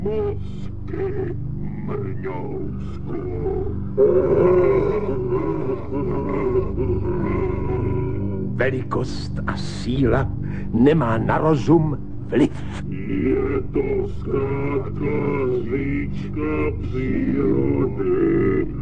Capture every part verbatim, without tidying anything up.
Mozky, mrňousku. Velikost a síla nemá na rozum vliv. Je to zkrátka zlíčka přírody.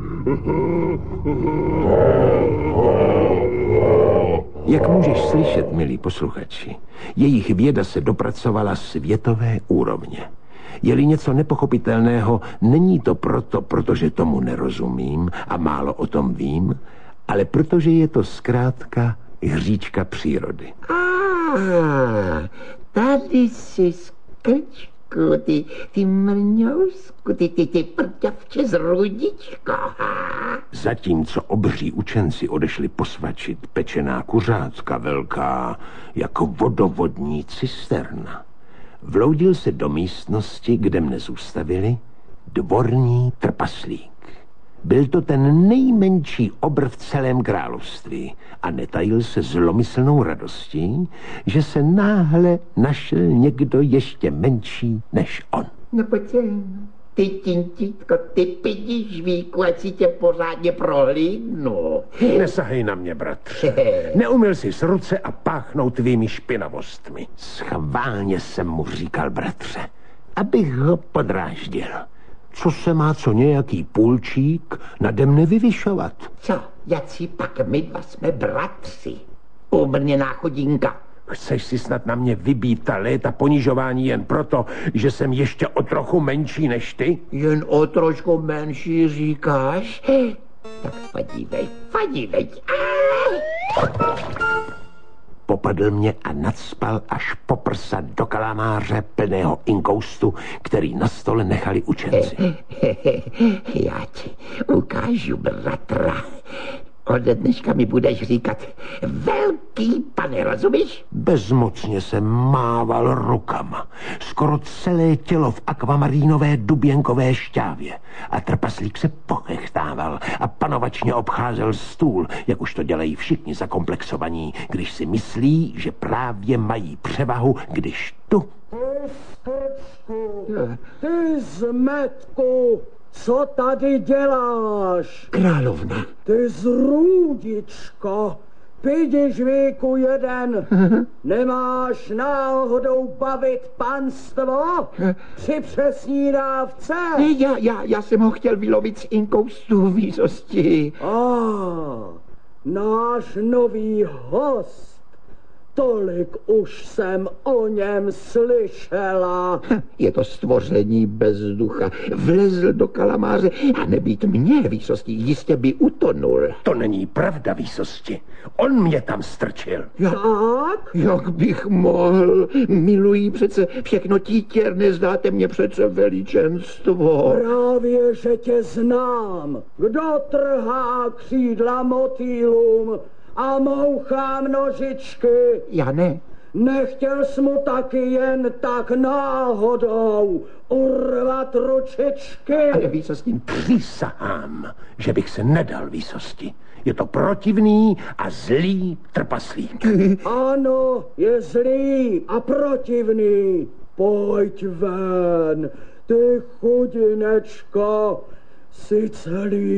Jak můžeš slyšet, milí posluchači, jejich věda se dopracovala světové úrovně. Je-li něco nepochopitelného, není to proto, protože tomu nerozumím a málo o tom vím, ale protože je to zkrátka hříčka přírody. Ah, tady jsi skrčku, ty, ty mrňousku, ty, ty, ty prťavče z rudičko. Zatímco obří učenci odešli posvačit pečená kuřátka velká jako vodovodní cisterna, vloudil se do místnosti, kde mne zůstavili, dvorní trpaslík. Byl to ten nejmenší obr v celém království a netajil se zlomyslnou radostí, že se náhle našel někdo ještě menší než on. No pojď sem, ty tintítko, ty pidižvíku, ať si tě pořádně prohlídnu. Nesahej na mě, bratře. Neumil jsi z ruce a páchnout tvými špinavostmi. Schválně jsem mu říkal, bratře, abych ho podráždil. Co se má co nějaký půlčík nade mne vyvyšovat? Co, jací pak my dva jsme bratři? Ubrněná chodinka. Chceš si snad na mě vybít ta léta ponižování jen proto, že jsem ještě o trochu menší než ty? Jen o trošku menší říkáš? Tak podívej, podívej. Popadl mě a nadspal až po prsa do kalamáře plného inkoustu, který na stole nechali učenci. Já ti ukážu, bratra. Ode dneška mi budeš říkat velký pane, rozumíš? Bezmocně jsem mával rukama. Skoro celé tělo v akvamarínové duběnkové šťávě. A trpaslík se pochechtával a panovačně obcházel stůl, jak už to dělají všichni zakomplexovaní, když si myslí, že právě mají převahu, když tu... Ty zmetku! Co tady děláš? Královna. Ty zrůdičko, pidižvíku jeden, nemáš náhodou bavit panstvo při přesnídávce? Já, já, já jsem ho chtěl vylovit z inkoustu výsosti. Ah, náš nový host. Tolik už jsem o něm slyšela. Je to stvoření bez ducha. Vlezl do kalamáře a nebýt mě výsosti, jistě by utonul. To není pravda, výsosti. On mě tam strčil. Tak? Jak bych mohl? Miluji přece všechno títěr, nezdáte mě přece veličenstvo. Právě, že tě znám. Kdo trhá křídla motýlům a mouchá nožičky? Já ne. Nechtěl jsi mu taky jen tak náhodou urvat ručičky? Ale výsosti... Přísahám, že bych se nedal výsosti. Je to protivný a zlý trpaslík. Ano, je zlý a protivný. Pojď ven, ty chudinečko, jsi celý